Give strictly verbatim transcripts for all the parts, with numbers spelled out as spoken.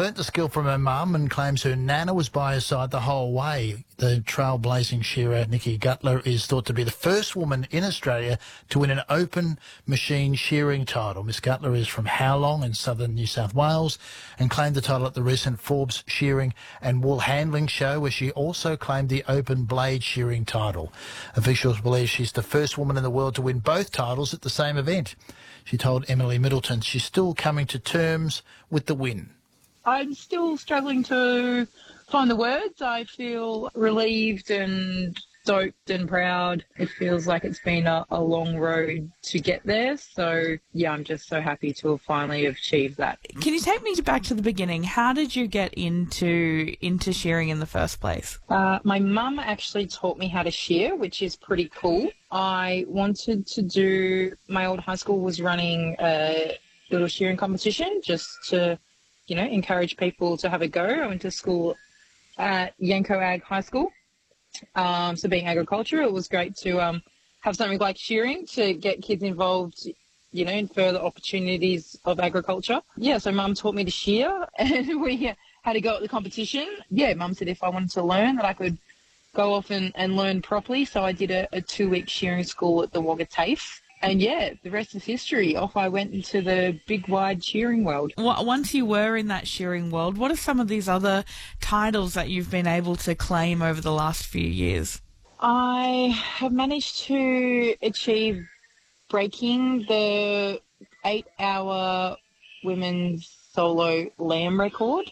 learnt the skill from her mum and claims her nana was by her side the whole way. The trailblazing shearer Nikki Gutler is thought to be the first woman in Australia to win an open machine shearing title. Miss Gutler is from Howlong in southern New South Wales and claimed the title at the recent Forbes Shearing and Wool Handling Show, where she also claimed the open blade shearing title. Officials believe she's the first woman in the world to win both titles at the same event. She told Emily Middleton she's still coming to terms with the win. I'm still struggling to find the words. I feel relieved and stoked and proud. It feels like it's been a, a long road to get there. So, yeah, I'm just so happy to have finally achieved that. Can you take me back to the beginning? How did you get into into shearing in the first place? Uh, my mum actually taught me how to shear, which is pretty cool. I wanted to do, my old high school was running a little shearing competition just to, you know, encourage people to have a go. I went to school at Yanco Ag High School. Um, so being agriculture, it was great to um, have something like shearing to get kids involved, you know, in further opportunities of agriculture. Yeah, so Mum taught me to shear and we had to go at the competition. Yeah, Mum said if I wanted to learn that I could go off and, and learn properly. So I did a, a two-week shearing school at the Wagga TAFE. And, yeah, the rest is history. Off I went into the big, wide shearing world. Once you were in that shearing world, what are some of these other titles that you've been able to claim over the last few years? I have managed to achieve breaking the eight-hour women's solo lamb record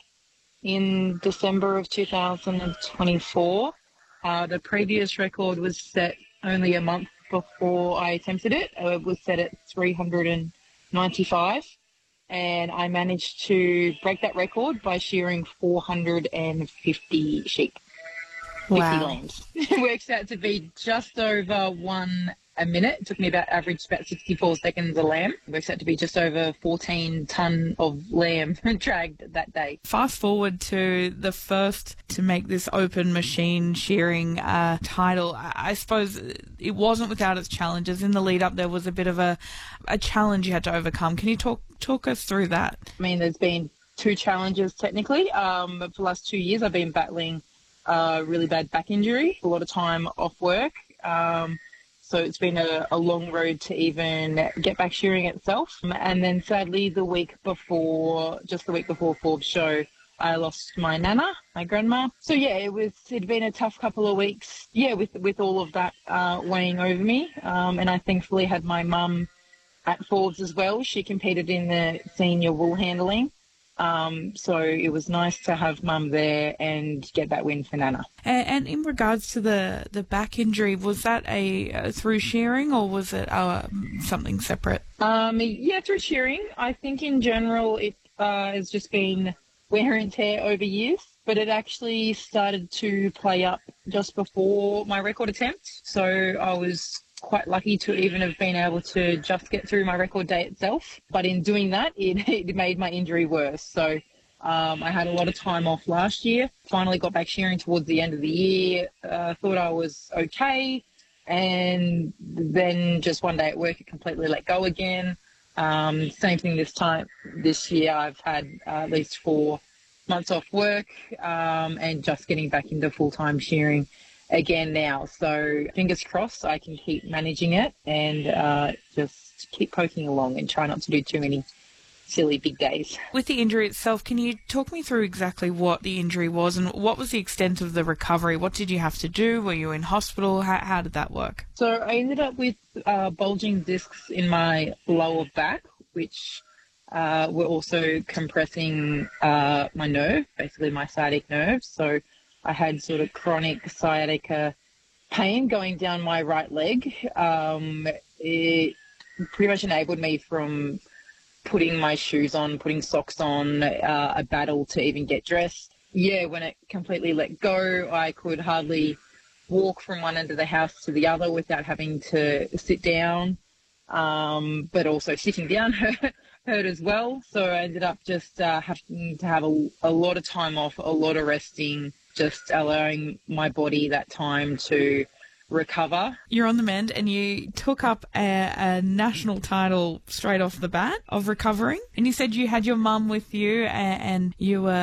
in December of two thousand twenty-four. Uh, the previous record was set only a month before I attempted it. It was set at three hundred ninety-five, and I managed to break that record by shearing four hundred fifty sheep, Wow. fifty lambs. It works out to be just over one a minute. It took me about average about sixty-four seconds a lamb. It works out to be just over fourteen tonne of lamb dragged that day. Fast forward to the first to make this open machine shearing uh, title. I suppose it wasn't without its challenges. In the lead up, there was a bit of a, a challenge you had to overcome. Can you talk talk us through that? I mean, there's been two challenges technically. Um, for the last two years, I've been battling a really bad back injury, a lot of time off work. Um, So it's been a, a long road to even get back shearing itself. And then sadly, the week before, just the week before Forbes show, I lost my nana, my grandma. So yeah, it was, it'd been a tough couple of weeks. Yeah, with, with all of that uh, weighing over me. Um, and I thankfully had my mum at Forbes as well. She competed in the senior wool handling. Um, so it was nice to have Mum there and get that win for Nana. And, and in regards to the, the back injury, was that a uh, through shearing or was it uh, something separate? Um, yeah, through shearing. I think in general it uh, has just been wear and tear over years, but it actually started to play up just before my record attempt. So I was quite lucky to even have been able to just get through my record day itself. But in doing that, it, it made my injury worse. So um, I had a lot of time off last year. Finally got back shearing towards the end of the year. Uh, thought I was okay. And then just one day at work, it completely let go again. Um, same thing this time. This year, I've had uh, at least four months off work um, and just getting back into full-time shearing again now. So fingers crossed I can keep managing it and uh, just keep poking along and try not to do too many silly big days. With the injury itself, can you talk me through exactly what the injury was and what was the extent of the recovery? What did you have to do? Were you in hospital? How, how did that work? So I ended up with uh, bulging discs in my lower back, which uh, were also compressing uh, my nerve, basically my sciatic nerve. So I had sort of chronic sciatica pain going down my right leg. Um, it pretty much enabled me from putting my shoes on, putting socks on, uh, a battle to even get dressed. Yeah, when it completely let go, I could hardly walk from one end of the house to the other without having to sit down. Um, but also sitting down hurt, hurt as well. So I ended up just uh, having to have a, a lot of time off, a lot of resting, just allowing my body that time to recover. You're on the mend and you took up a, a national title straight off the bat of recovering. And you said you had your mum with you and, and you were